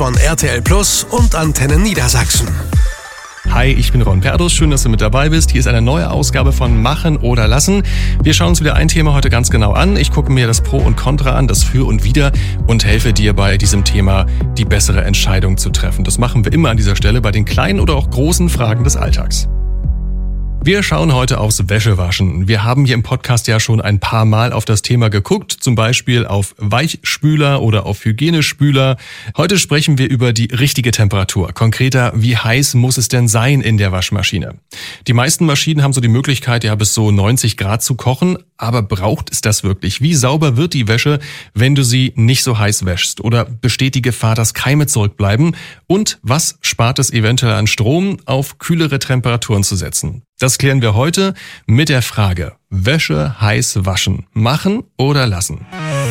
von RTL Plus und Antenne Niedersachsen. Hi, ich bin Ron Perdus. Schön, dass du mit dabei bist. Hier ist eine neue Ausgabe von Machen oder Lassen. Wir schauen uns wieder ein Thema heute ganz genau an. Ich gucke mir das Pro und Contra an, das Für und Wider und helfe dir bei diesem Thema, die bessere Entscheidung zu treffen. Das machen wir immer an dieser Stelle bei den kleinen oder auch großen Fragen des Alltags. Wir schauen heute aufs Wäschewaschen. Wir haben hier im Podcast ja schon ein paar Mal auf das Thema geguckt, zum Beispiel auf Weichspüler oder auf Hygienespüler. Heute sprechen wir über die richtige Temperatur. Konkreter, wie heiß muss es denn sein in der Waschmaschine? Die meisten Maschinen haben so die Möglichkeit, ja bis so 90 Grad zu kochen. Aber braucht es das wirklich? Wie sauber wird die Wäsche, wenn du sie nicht so heiß wäschst? Oder besteht die Gefahr, dass Keime zurückbleiben? Und was spart es eventuell an Strom, auf kühlere Temperaturen zu setzen? Das klären wir heute mit der Frage: Wäsche heiß waschen. Machen oder lassen?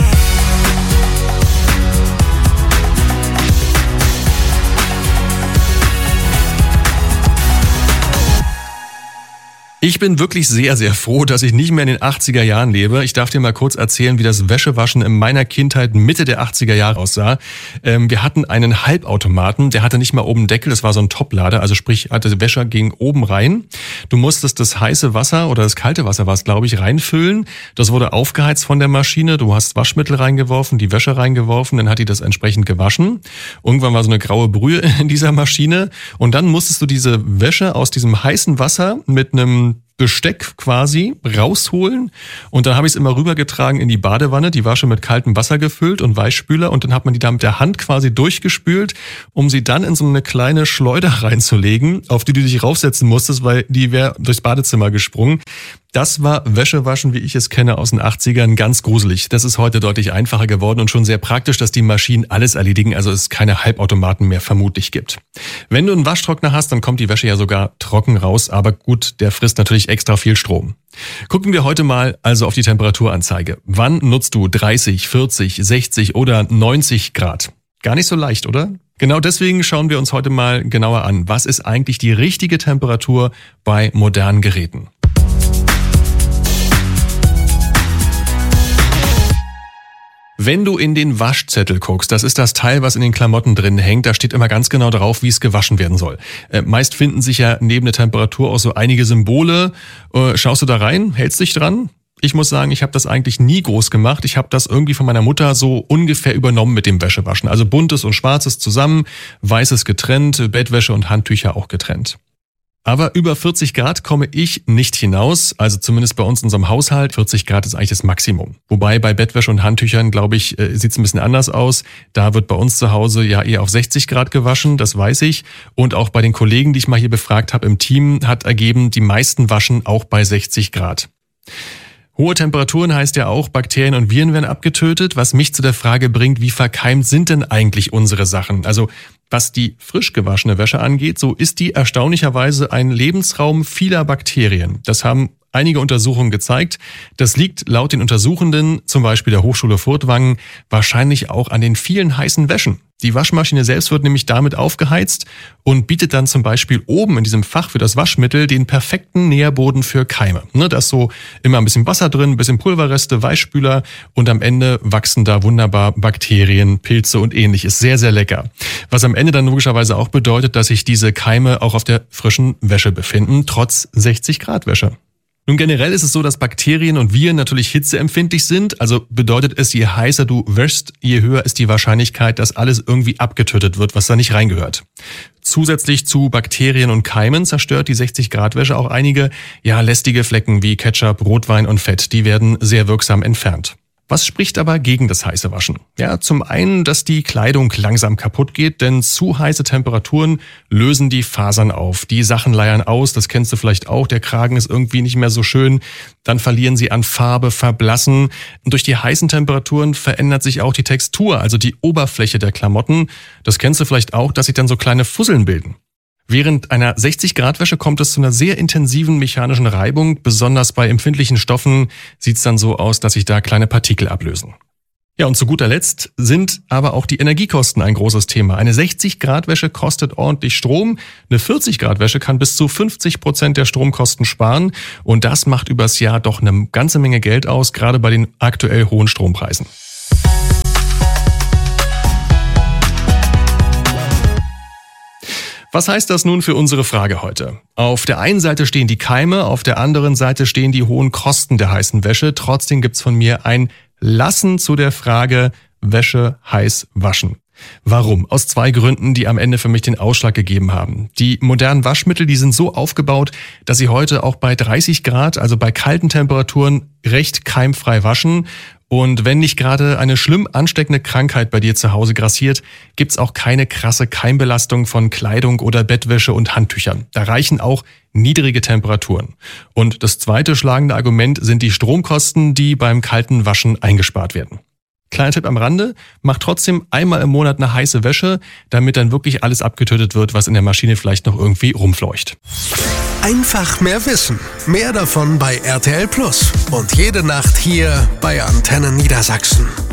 Ich bin wirklich sehr, sehr froh, dass ich nicht mehr in den 80er Jahren lebe. Ich darf dir mal kurz erzählen, wie das Wäschewaschen in meiner Kindheit Mitte der 80er Jahre aussah. Wir hatten einen Halbautomaten, der hatte nicht mal oben einen Deckel, das war so ein Toplader, also sprich, der Wäscher ging oben rein. Du musstest das heiße Wasser oder das kalte Wasser war es, glaube ich, reinfüllen. Das wurde aufgeheizt von der Maschine. Du hast Waschmittel reingeworfen, die Wäsche reingeworfen, dann hat die das entsprechend gewaschen. Irgendwann war so eine graue Brühe in dieser Maschine und dann musstest du diese Wäsche aus diesem heißen Wasser mit einem Besteck quasi rausholen und dann habe ich es immer rübergetragen in die Badewanne, die war schon mit kaltem Wasser gefüllt und Weichspüler und dann hat man die da mit der Hand quasi durchgespült, um sie dann in so eine kleine Schleuder reinzulegen, auf die du dich raufsetzen musstest, weil die wäre durchs Badezimmer gesprungen. Das war Wäschewaschen, wie ich es kenne, aus den 80ern, ganz gruselig. Das ist heute deutlich einfacher geworden und schon sehr praktisch, dass die Maschinen alles erledigen, also es keine Halbautomaten mehr vermutlich gibt. Wenn du einen Waschtrockner hast, dann kommt die Wäsche ja sogar trocken raus, aber gut, der frisst natürlich extra viel Strom. Gucken wir heute mal also auf die Temperaturanzeige. Wann nutzt du 30, 40, 60 oder 90 Grad? Gar nicht so leicht, oder? Genau deswegen schauen wir uns heute mal genauer an. Was ist eigentlich die richtige Temperatur bei modernen Geräten? Wenn du in den Waschzettel guckst, das ist das Teil, was in den Klamotten drin hängt, da steht immer ganz genau drauf, wie es gewaschen werden soll. Meist finden sich ja neben der Temperatur auch so einige Symbole. Schaust du da rein? Hältst dich dran? Ich muss sagen, ich habe das eigentlich nie groß gemacht. Ich habe das irgendwie von meiner Mutter so ungefähr übernommen mit dem Wäschewaschen. Also buntes und schwarzes zusammen, weißes getrennt, Bettwäsche und Handtücher auch getrennt. Aber über 40 Grad komme ich nicht hinaus, also zumindest bei uns in unserem Haushalt. 40 Grad ist eigentlich das Maximum. Wobei bei Bettwäsche und Handtüchern, glaube ich, sieht es ein bisschen anders aus. Da wird bei uns zu Hause ja eher auf 60 Grad gewaschen, das weiß ich. Und auch bei den Kollegen, die ich mal hier befragt habe im Team, hat ergeben, die meisten waschen auch bei 60 Grad. Hohe Temperaturen heißt ja auch, Bakterien und Viren werden abgetötet, was mich zu der Frage bringt, wie verkeimt sind denn eigentlich unsere Sachen? Also was die frisch gewaschene Wäsche angeht, so ist die erstaunlicherweise ein Lebensraum vieler Bakterien. Das haben einige Untersuchungen gezeigt. Das liegt laut den Untersuchenden, zum Beispiel der Hochschule Furtwangen, wahrscheinlich auch an den vielen heißen Wäschen. Die Waschmaschine selbst wird nämlich damit aufgeheizt und bietet dann zum Beispiel oben in diesem Fach für das Waschmittel den perfekten Nährboden für Keime. Da ist so immer ein bisschen Wasser drin, ein bisschen Pulverreste, Weichspüler und am Ende wachsen da wunderbar Bakterien, Pilze und ähnliches. Sehr, sehr lecker. Was am Ende dann logischerweise auch bedeutet, dass sich diese Keime auch auf der frischen Wäsche befinden, trotz 60 Grad Wäsche. Nun generell ist es so, dass Bakterien und Viren natürlich hitzeempfindlich sind. Also bedeutet es, je heißer du wäschst, je höher ist die Wahrscheinlichkeit, dass alles irgendwie abgetötet wird, was da nicht reingehört. Zusätzlich zu Bakterien und Keimen zerstört die 60-Grad-Wäsche auch einige lästige Flecken wie Ketchup, Rotwein und Fett. Die werden sehr wirksam entfernt. Was spricht aber gegen das heiße Waschen? Ja, zum einen, dass die Kleidung langsam kaputt geht, denn zu heiße Temperaturen lösen die Fasern auf. Die Sachen leiern aus, das kennst du vielleicht auch, der Kragen ist irgendwie nicht mehr so schön. Dann verlieren sie an Farbe, verblassen. Und durch die heißen Temperaturen verändert sich auch die Textur, also die Oberfläche der Klamotten. Das kennst du vielleicht auch, dass sich dann so kleine Fusseln bilden. Während einer 60-Grad-Wäsche kommt es zu einer sehr intensiven mechanischen Reibung. Besonders bei empfindlichen Stoffen sieht es dann so aus, dass sich da kleine Partikel ablösen. Ja, und zu guter Letzt sind aber auch die Energiekosten ein großes Thema. Eine 60-Grad-Wäsche kostet ordentlich Strom. Eine 40-Grad-Wäsche kann bis zu 50% der Stromkosten sparen. Und das macht übers Jahr doch eine ganze Menge Geld aus, gerade bei den aktuell hohen Strompreisen. Was heißt das nun für unsere Frage heute? Auf der einen Seite stehen die Keime, auf der anderen Seite stehen die hohen Kosten der heißen Wäsche. Trotzdem gibt's von mir ein Lassen zu der Frage Wäsche heiß waschen. Warum? Aus 2 Gründen, die am Ende für mich den Ausschlag gegeben haben. Die modernen Waschmittel, die sind so aufgebaut, dass sie heute auch bei 30 Grad, also bei kalten Temperaturen, recht keimfrei waschen. Und wenn nicht gerade eine schlimm ansteckende Krankheit bei dir zu Hause grassiert, gibt's auch keine krasse Keimbelastung von Kleidung oder Bettwäsche und Handtüchern. Da reichen auch niedrige Temperaturen. Und das zweite schlagende Argument sind die Stromkosten, die beim kalten Waschen eingespart werden. Kleiner Tipp am Rande, mach trotzdem einmal im Monat eine heiße Wäsche, damit dann wirklich alles abgetötet wird, was in der Maschine vielleicht noch irgendwie rumfleucht. Einfach mehr wissen. Mehr davon bei RTL Plus. Und jede Nacht hier bei Antenne Niedersachsen.